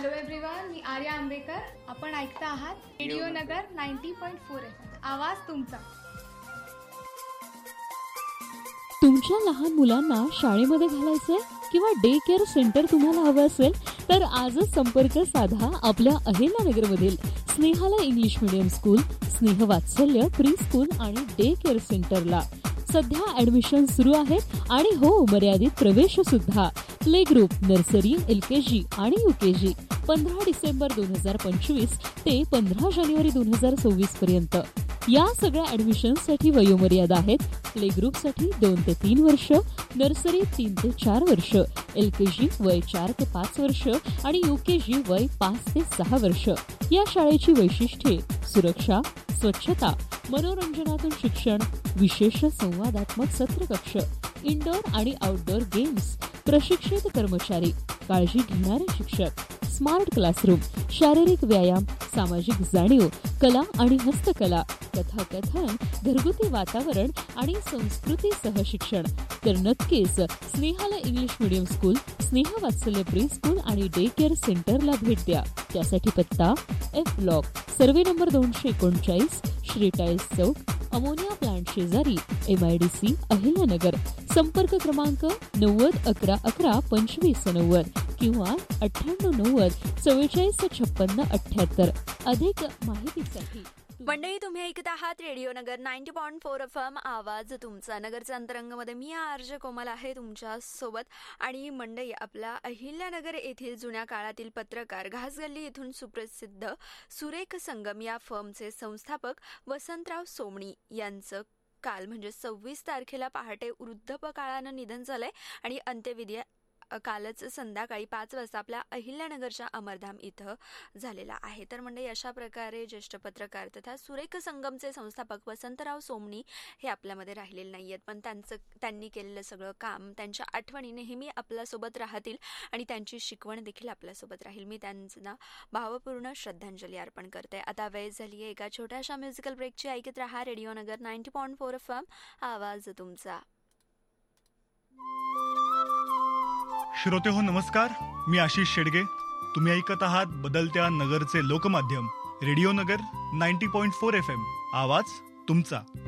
Hello everyone, मी आर्या आंबेकर. आपण ऐकता आहात रेडिओ नगर 90.4 FM. आवाज तुमचा. तुमच्या लहान मुलांना शाळेमध्ये घालायचंय किंवा डे केअर सेंटर तुम्हाला हवं असेल तर आजच संपर्क साधा आपल्या अहिल्यानगरमधील स्नेहाला इंग्लिश मीडियम स्कूल, स्नेह वात्सल्य प्री स्कूल आणि डे केअर सेंटरला. सध्या ऍडमिशन सुरू आहेत आणि हो, मर्यादित प्रवेश सुद्धा. प्ले ग्रुप, नर्सरी, LKG आणि UKG 15 डिसेंबर 2025 ते 15 जानेवारी 2026 पर्यंत. या सगळ्या ऍडमिशनसाठी वयोमर्यादा आहेत. प्ले ग्रुपसाठी 2 ते 3 वर्ष, नर्सरी 3 ते 4 वर्ष, LKG वय 4 ते 5 वर्ष आणि UKG वय 5 ते 6 वर्ष. या शाळेची वैशिष्ट्ये: सुरक्षा, स्वच्छता, मनोरंजनातून शिक्षण, विशेष संवादात्मक सत्रकक्ष, इंडोर आणि आउटडोर गेम्स, प्रशिक्षित कर्मचारी, काळजी घेणारे शिक्षक, स्मार्ट क्लासरूम, शारीरिक व्यायाम, सामाजिक जाणीव, कला आणि हस्तकला, कथाकथन, घरगुती वातावरण आणि संस्कृतीसह शिक्षण. तर नक्कीच स्नेहाला इंग्लिश मीडियम स्कूल, स्नेह वात्सल्य प्री स्कूल आणि डे केअर सेंटरला भेट द्या. त्यासाठी पत्ता F block, survey number 239, Shri tiles चौक, अमोनिया प्लांट शेजारी, MIDC अहिल्यानगर. संपर्क क्रमांक 90 11 11 25 90 किंवा 98 90 44 56 78. अधिक माहितीसाठी. मंडळी, तुम्ही ऐकत आहात रेडिओ नगर 90.4 FM. आवाज तुमचा. नगरच्या अंतरंगमध्ये मी आरजे कोमल आहे तुमच्या सोबत. आणि मंडळी, आपला अहिल्यानगर येथील जुन्या काळातील पत्रकार, घासगल्ली येथून सुप्रसिद्ध सुरेख संगम या फर्मचे संस्थापक वसंतराव सोमणी यांचं काल म्हणजे 26 तारखेला पहाटे वृद्धापकाळानं निधन झालंय आणि अंत्यविधी कालच संध्याकाळी 5 वाजता आपल्या अहिल्यानगरच्या अमरधाम इथं झालेला आहे. तर म्हणजे अशा प्रकारे ज्येष्ठ पत्रकार तथा सुरेख संगमचे संस्थापक वसंतराव सोमणी हे आपल्यामध्ये राहिलेले नाही आहेत, पण त्यांनी केलेलं सगळं काम, त्यांच्या आठवणी नेहमी आपल्यासोबत राहतील आणि त्यांची शिकवण देखील आपल्यासोबत राहील. मी त्यांना भावपूर्ण श्रद्धांजली अर्पण करते. आता वेळ झाली आहे एका छोट्याशा म्युझिकल ब्रेकची. ऐकत रहा रेडिओ नगर 90.4 FM. आवाज तुमचा. श्रोते हो, नमस्कार. मी आशिष शेडगे. तुम्ही ऐकत आहात बदलत्या नगरचे लोकमाध्यम रेडिओ नगर 90.4 FM. आवाज तुमचा.